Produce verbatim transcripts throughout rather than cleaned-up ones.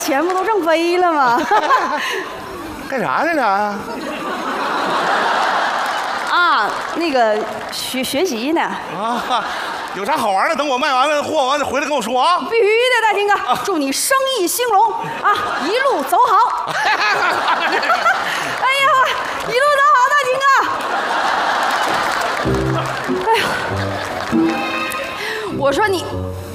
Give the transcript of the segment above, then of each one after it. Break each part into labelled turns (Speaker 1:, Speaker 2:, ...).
Speaker 1: 钱不都挣飞了吗？
Speaker 2: 干啥呢呢？
Speaker 1: 啊，那个学学习呢。
Speaker 2: 啊，有啥好玩的？等我卖完了货完了回来跟我说啊。
Speaker 1: 必须的，大金哥，祝你生意兴隆啊，一路走好。哎呀，一路走好，大金哥。哎呀，我说你。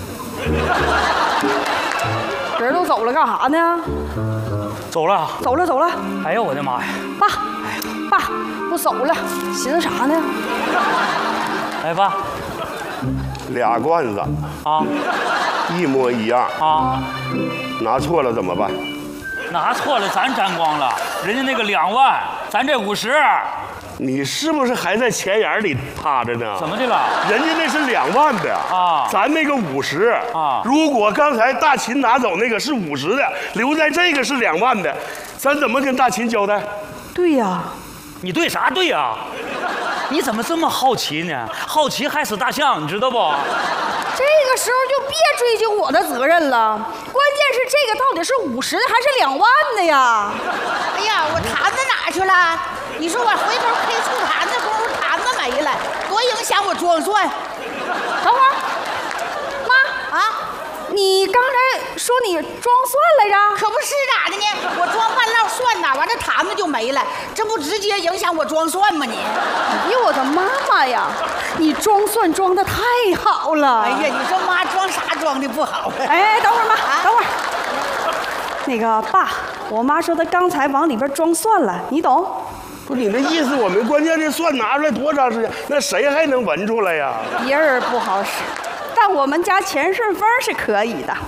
Speaker 1: 人都走了，干啥呢？
Speaker 3: 走了，
Speaker 1: 走了，走了。
Speaker 3: 哎呦我的妈呀！
Speaker 1: 爸，爸，不走了，寻思啥呢？
Speaker 3: 哎爸，
Speaker 2: 俩罐子
Speaker 3: 啊，
Speaker 2: 一模一样
Speaker 3: 啊，
Speaker 2: 拿错了怎么办？
Speaker 3: 拿错了咱沾光了，人家那个两万，咱这五十。
Speaker 2: 你是不是还在钱眼里趴着呢？
Speaker 3: 怎么的了？
Speaker 2: 人家那是两万的
Speaker 3: 啊，
Speaker 2: 咱那个五十
Speaker 3: 啊。
Speaker 2: 如果刚才大秦拿走那个是五十的，留在这个是两万的，咱怎么跟大秦交代？
Speaker 1: 对呀，
Speaker 3: 你对啥对呀？你怎么这么好奇呢？好奇害死大象，你知道不？
Speaker 1: 这个时候就别追究我的责任了，关键是这个到底是五十的还是两万的呀？
Speaker 4: 哎呀，我坛子哪去了？你说我回头K醋坛子功夫坛子没了，多影响我装蒜。
Speaker 1: 等会儿，妈
Speaker 4: 啊，
Speaker 1: 你刚才说你装蒜来着？
Speaker 4: 可不是咋的呢？我装半烙蒜呐，完这坛子就没了，这不直接影响我装蒜吗你？
Speaker 1: 哎呦我的妈妈呀！你装蒜装的太好了！
Speaker 4: 哎呀，你说妈装啥装的不好？
Speaker 1: 哎，等会儿妈，
Speaker 4: 啊
Speaker 1: 等会儿。那个爸，我妈说她刚才往里边装蒜了，你懂？
Speaker 2: 不，你那意思我们关键这蒜拿出来多长时间？那谁还能闻出来呀？
Speaker 1: 别人不好使，但我们家钱顺风是可以的。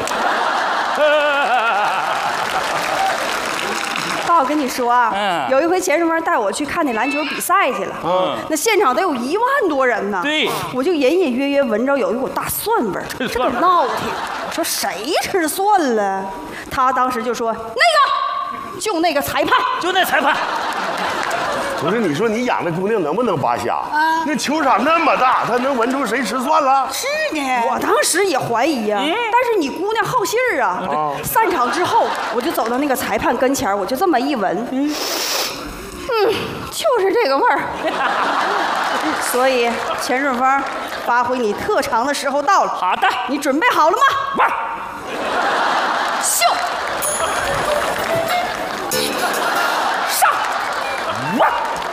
Speaker 1: 爸，我跟你说啊，
Speaker 3: 嗯
Speaker 1: 有一回钱顺风带我去看那篮球比赛去了，
Speaker 3: 嗯
Speaker 1: 那现场得有一万多人呢。
Speaker 3: 对
Speaker 1: 我就隐隐约约闻着有一股大蒜味儿，这
Speaker 3: 蒜味儿
Speaker 1: 可闹挺。我说谁吃蒜了？他当时就说那个，就那个裁判。
Speaker 3: 就那裁判，
Speaker 2: 不是，你说你养的姑娘能不能扒瞎？啊，那球场那么大，她能闻出谁吃蒜了？
Speaker 4: 是呢，
Speaker 1: 我当时也怀疑呀、
Speaker 3: 嗯
Speaker 1: 但是你姑娘好信儿啊。散场之后，我就走到那个裁判跟前儿，我就这么一闻，嗯，嗯，就是这个味儿。所以钱顺风，发挥你特长的时候到了。
Speaker 3: 好的，
Speaker 1: 你准备好了吗？
Speaker 3: 玩。
Speaker 1: 秀！
Speaker 3: 上，玩。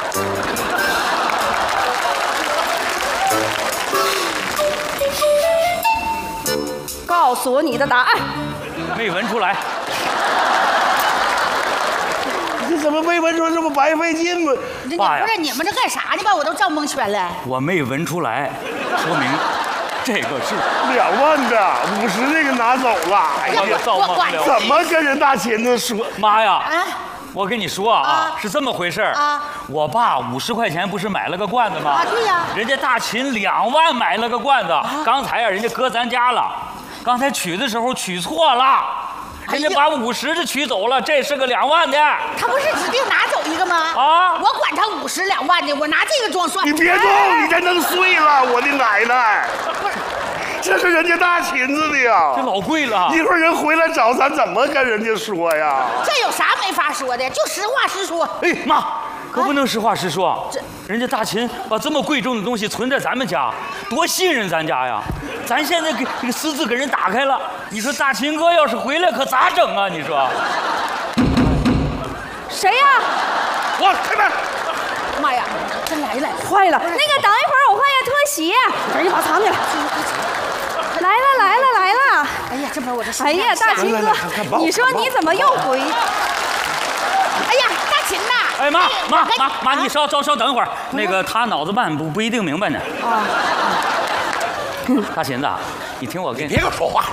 Speaker 1: 告诉我你的答案。
Speaker 3: 没闻出来，
Speaker 2: 这怎么没闻出？这不白费劲吗？
Speaker 4: 你
Speaker 3: 爸呀
Speaker 4: 不是你们这干啥呢？把我都照蒙圈了。
Speaker 3: 我没闻出来，说明这个是
Speaker 2: 两万的，五十那个拿走了。哎呀，
Speaker 3: 我给造懵了。
Speaker 2: 怎么跟人大秦子说？
Speaker 3: 妈呀！
Speaker 4: 啊，
Speaker 3: 我跟你说啊，
Speaker 4: 啊
Speaker 3: 是这么回事儿
Speaker 4: 啊。
Speaker 3: 我爸五十块钱不是买了个罐子吗？
Speaker 4: 啊对呀
Speaker 3: 人家大秦两万买了个罐子，刚才呀人家搁咱家了，刚才取的时候取错了，人家把五十的取走了，这是个两万的。
Speaker 4: 他不是指定拿走一个吗？
Speaker 3: 啊
Speaker 4: 我管他五十两万的，我拿这个装蒜。
Speaker 2: 你别动，你这能碎了，我的奶奶！这是人家大秦子的呀，
Speaker 3: 这老贵了。
Speaker 2: 一会儿人回来找咱，怎么跟人家说呀？
Speaker 4: 这有啥没法说的？就实话实说。
Speaker 3: 哎妈，可不能实话实说。
Speaker 4: 这
Speaker 3: 人家大秦把这么贵重的东西存在咱们家，多信任咱家呀！咱现在给这个私自给人打开了，你说大秦哥要是回来可咋整啊？你说？
Speaker 1: 谁呀、
Speaker 2: 我开门。
Speaker 4: 妈呀，真来了！
Speaker 1: 坏了，那个等一会儿我换下拖鞋，赶紧把它藏起来。来了来了来了！
Speaker 4: 哎呀，这不我这心
Speaker 1: 哎呀，大秦哥
Speaker 2: 来来看看，
Speaker 1: 你说你怎么又回？
Speaker 4: 哎呀，大秦呐！
Speaker 3: 哎妈妈妈妈，
Speaker 4: 啊
Speaker 3: 你稍稍稍等会儿，那个他脑子慢，不不一定明白呢。
Speaker 1: 啊，
Speaker 3: 大秦子，你听我跟你
Speaker 2: 别给我说话。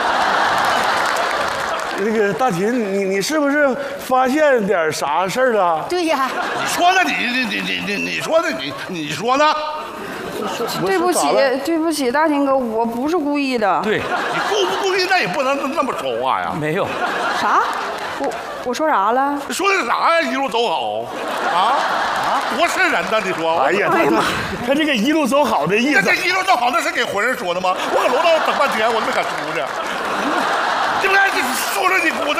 Speaker 2: 那个大秦，你你是不是发现点啥事儿了？
Speaker 4: 对呀，
Speaker 5: 你说呢？你你你你你你说呢？你你说呢？
Speaker 1: 对不起
Speaker 2: 咋了
Speaker 1: 对不起，大秦哥，我不是故意的。
Speaker 3: 对，
Speaker 5: 你故不故意那也不能那么说话呀。
Speaker 3: 没有，
Speaker 1: 啥？我我说啥了？
Speaker 5: 说的啥呀？一路走好啊啊！多瘆人呐！你说，
Speaker 2: 哎呀，
Speaker 1: 哎呀妈！
Speaker 2: 他这个一路走好的意思
Speaker 5: 那这，一路走好那是给活人说的吗？我搁楼道等半天，我都没敢出去。你不看，你说说你鼓的。